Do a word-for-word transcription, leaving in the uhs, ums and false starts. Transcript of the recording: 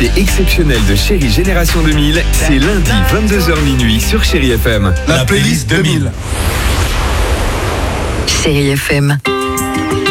l'invité exceptionnel de Chérie Génération deux mille, c'est lundi vingt-deux heures minuit sur Chérie F M. La playlist deux mille. Chérie F M.